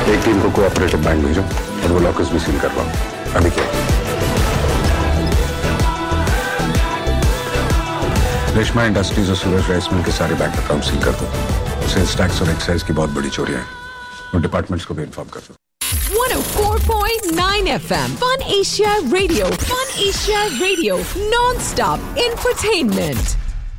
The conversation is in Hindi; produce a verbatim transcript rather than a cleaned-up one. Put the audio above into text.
एक टीम को कोऑपरेटिव बैंक भेजो और वो लॉकर्स भी सील करवाओ। अभी क्या? रेशमा इंडस्ट्रीज और सूरज राइस मिल के सारे बैंक अकाउंट सील कर दो। सेल्स टैक्स और एक्साइज की बहुत बड़ी चोरियां हैं। उन डिपार्टमेंट्स को भी इन्फॉर्म कर दो। one oh four point nine F M Fun Asia Radio Fun Asia Radio Non-stop entertainment